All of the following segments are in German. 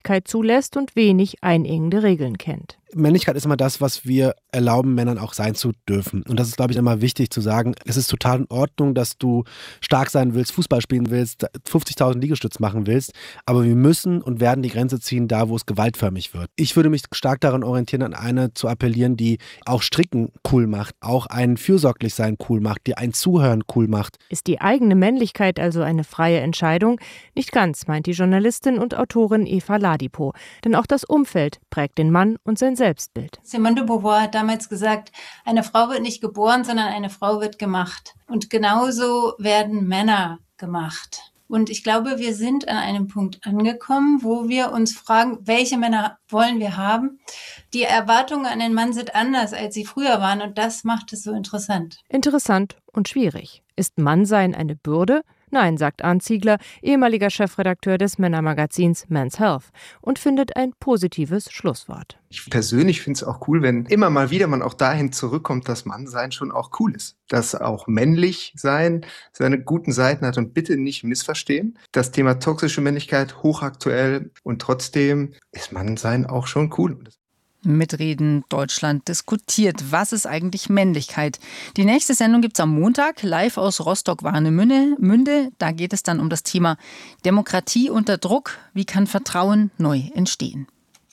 zulässt und wenig einengende Regeln kennt. Männlichkeit ist immer das, was wir erlauben, Männern auch sein zu dürfen. Und das ist, glaube ich, immer wichtig zu sagen. Es ist total in Ordnung, dass du stark sein willst, Fußball spielen willst, 50.000 Liegestütz machen willst. Aber wir müssen und werden die Grenze ziehen, da wo es gewaltförmig wird. Ich würde mich stark daran orientieren, an eine zu appellieren, die auch Stricken cool macht, auch ein Fürsorglichsein cool macht, die ein Zuhören cool macht. Ist die eigene Männlichkeit also eine freie Entscheidung? Nicht ganz, meint die Journalistin und Autorin Eva Ladipo. Denn auch das Umfeld prägt den Mann und sein Selbstbild. Simone de Beauvoir hat damals gesagt, eine Frau wird nicht geboren, sondern eine Frau wird gemacht. Und genauso werden Männer gemacht. Und ich glaube, wir sind an einem Punkt angekommen, wo wir uns fragen, welche Männer wollen wir haben? Die Erwartungen an den Mann sind anders, als sie früher waren. Und das macht es so interessant. Interessant und schwierig. Ist Mannsein eine Bürde? Nein, sagt Arndt Ziegler, ehemaliger Chefredakteur des Männermagazins Men's Health, und findet ein positives Schlusswort. Ich persönlich finde es auch cool, wenn immer mal wieder man auch dahin zurückkommt, dass Mannsein schon auch cool ist. Dass auch männlich sein seine guten Seiten hat und bitte nicht missverstehen. Das Thema toxische Männlichkeit hochaktuell und trotzdem ist Mannsein auch schon cool. Mitreden Deutschland diskutiert. Was ist eigentlich Männlichkeit? Die nächste Sendung gibt es am Montag, live aus Rostock-Warnemünde. Da geht es dann um das Thema Demokratie unter Druck. Wie kann Vertrauen neu entstehen?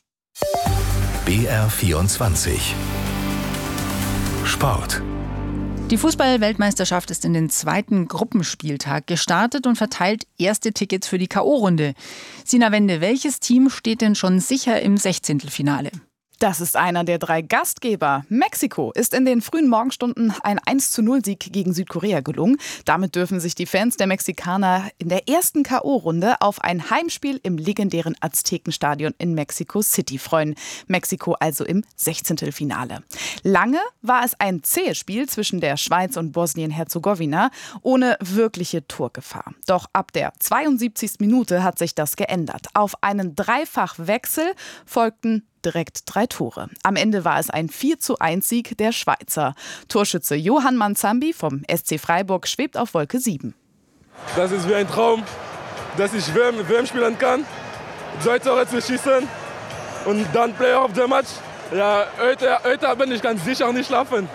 BR24 Sport. Die Fußball-Weltmeisterschaft ist in den zweiten Gruppenspieltag gestartet und verteilt erste Tickets für die K.O.-Runde. Sina Wende, welches Team steht denn schon sicher im 16. Das ist einer der 3 Gastgeber. Mexiko ist in den frühen Morgenstunden ein 1:0-Sieg gegen Südkorea gelungen. Damit dürfen sich die Fans der Mexikaner in der ersten K.O.-Runde auf ein Heimspiel im legendären Aztekenstadion in Mexico City freuen. Mexiko also im 16. Lange war es ein zähes Spiel zwischen der Schweiz und Bosnien-Herzegowina ohne wirkliche Torgefahr. Doch ab der 72. Minute hat sich das geändert. Auf einen Dreifachwechsel folgten direkt 3 Tore. Am Ende war es ein 4:1-Sieg der Schweizer. Torschütze Johann Manzambi vom SC Freiburg schwebt auf Wolke 7. Das ist wie ein Traum, dass ich WM spielen kann, 2 Tore zu schießen und dann Player of the Match. Ja, heute bin ich ganz sicher nicht schlafen.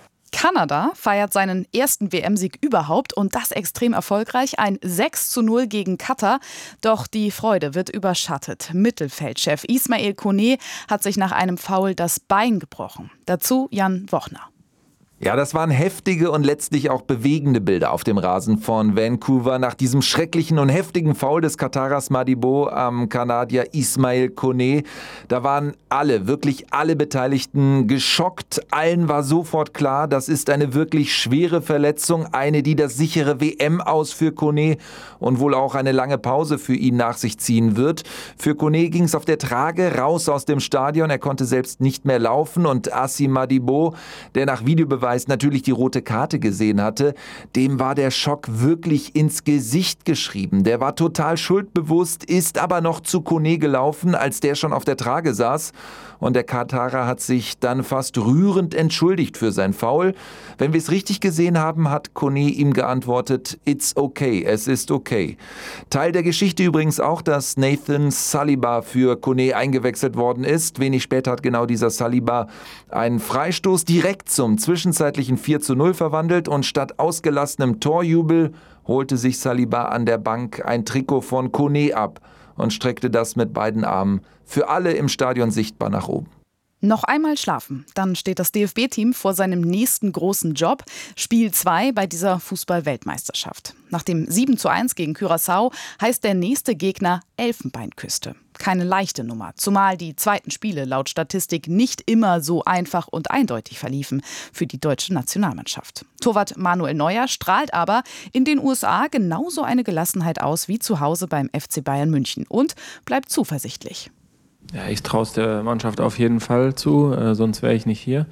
Kanada feiert seinen ersten WM-Sieg überhaupt und das extrem erfolgreich. Ein 6:0 gegen Katar. Doch die Freude wird überschattet. Mittelfeldchef Ismail Koné hat sich nach einem Foul das Bein gebrochen. Dazu Jan Wochner. Ja, das waren heftige und letztlich auch bewegende Bilder auf dem Rasen von Vancouver nach diesem schrecklichen und heftigen Foul des Katarers Madibo am Kanadier Ismail Koné. Da waren alle, wirklich alle Beteiligten geschockt. Allen war sofort klar, das ist eine wirklich schwere Verletzung, eine, die das sichere WM-Aus für Koné und wohl auch eine lange Pause für ihn nach sich ziehen wird. Für Koné ging es auf der Trage raus aus dem Stadion. Er konnte selbst nicht mehr laufen und Assim Madibo, der nach Videobeweis natürlich die rote Karte gesehen hatte, dem war der Schock wirklich ins Gesicht geschrieben. Der war total schuldbewusst, ist aber noch zu Koné gelaufen, als der schon auf der Trage saß. Und der Katarer hat sich dann fast rührend entschuldigt für sein Foul. Wenn wir es richtig gesehen haben, hat Koné ihm geantwortet, "It's okay, es ist okay." Teil der Geschichte übrigens auch, dass Nathan Saliba für Koné eingewechselt worden ist. Wenig später hat genau dieser Saliba einen Freistoß direkt zum zwischenzeitlichen 4:0 verwandelt und statt ausgelassenem Torjubel holte sich Saliba an der Bank ein Trikot von Koné ab und streckte das mit beiden Armen für alle im Stadion sichtbar nach oben. Noch einmal schlafen, dann steht das DFB-Team vor seinem nächsten großen Job. Spiel 2 bei dieser Fußball-Weltmeisterschaft. Nach dem 7:1 gegen Curaçao heißt der nächste Gegner Elfenbeinküste. Keine leichte Nummer, zumal die zweiten Spiele laut Statistik nicht immer so einfach und eindeutig verliefen für die deutsche Nationalmannschaft. Torwart Manuel Neuer strahlt aber in den USA genauso eine Gelassenheit aus wie zu Hause beim FC Bayern München und bleibt zuversichtlich. Ja, ich traue es der Mannschaft auf jeden Fall zu, sonst wäre ich nicht hier.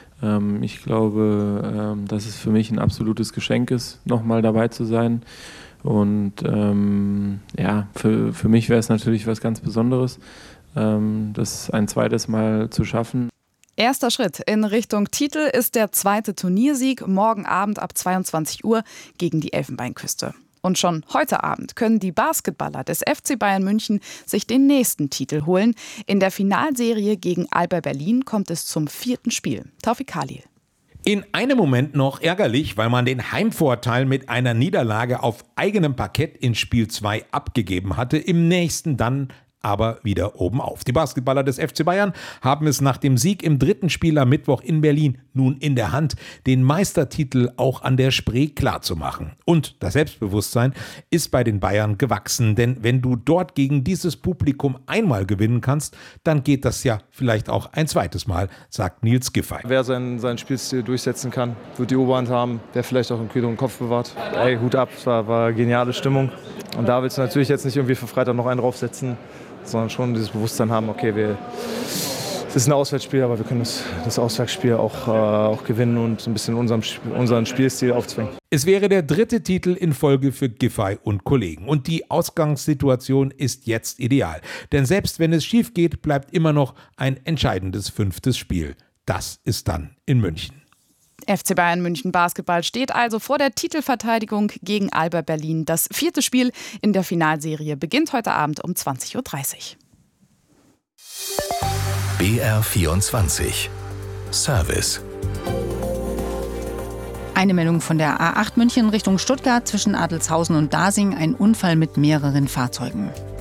Ich glaube, dass es für mich ein absolutes Geschenk ist, nochmal dabei zu sein. Und ja, für mich wäre es natürlich was ganz Besonderes, das ein zweites Mal zu schaffen. Erster Schritt in Richtung Titel ist der zweite Turniersieg morgen Abend ab 22 Uhr gegen die Elfenbeinküste. Und schon heute Abend können die Basketballer des FC Bayern München sich den nächsten Titel holen. In der Finalserie gegen Alba Berlin kommt es zum 4. Spiel. Taufik Khalil. In einem Moment noch ärgerlich, weil man den Heimvorteil mit einer Niederlage auf eigenem Parkett in Spiel 2 abgegeben hatte, im nächsten dann aber wieder oben auf. Die Basketballer des FC Bayern haben es nach dem Sieg im 3. Spiel am Mittwoch in Berlin nun in der Hand, den Meistertitel auch an der Spree klarzumachen. Und das Selbstbewusstsein ist bei den Bayern gewachsen, denn wenn du dort gegen dieses Publikum einmal gewinnen kannst, dann geht das ja vielleicht auch ein zweites Mal, sagt Nils Giffey. Wer seinen Spielstil durchsetzen kann, wird die Oberhand haben, wer vielleicht auch im kühleren Kopf bewahrt. Hut ab, es war geniale Stimmung. Und da willst du natürlich jetzt nicht irgendwie für Freitag noch einen draufsetzen, sondern schon dieses Bewusstsein haben, okay, es ist ein Auswärtsspiel, aber wir können das Auswärtsspiel auch gewinnen und ein bisschen unseren Spielstil aufzwingen. Es wäre der 3. Titel in Folge für Giffey und Kollegen. Und die Ausgangssituation ist jetzt ideal. Denn selbst wenn es schief geht, bleibt immer noch ein entscheidendes 5. Spiel. Das ist dann in München. FC Bayern München Basketball steht also vor der Titelverteidigung gegen Alba Berlin. Das 4. Spiel in der Finalserie beginnt heute Abend um 20:30 Uhr. BR24 Service. Eine Meldung von der A8 München Richtung Stuttgart zwischen Adelzhausen und Dasing, ein Unfall mit mehreren Fahrzeugen.